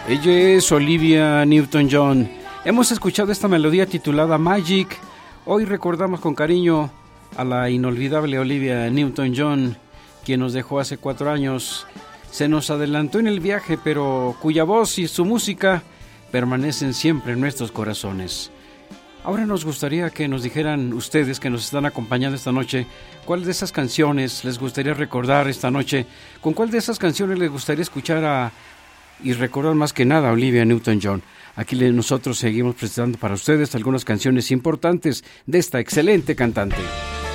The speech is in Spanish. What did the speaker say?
Ella es Olivia Newton-John. Hemos escuchado esta melodía titulada Magic. Hoy recordamos con cariño a la inolvidable Olivia Newton-John, quien nos dejó hace 4 años. Se nos adelantó en el viaje, pero cuya voz y su música permanecen siempre en nuestros corazones. Ahora nos gustaría que nos dijeran ustedes que nos están acompañando esta noche, ¿cuál de esas canciones les gustaría recordar esta noche? ¿Con cuál de esas canciones les gustaría escuchar y recordar más que nada a Olivia Newton-John? Aquí nosotros seguimos presentando para ustedes algunas canciones importantes de esta excelente cantante.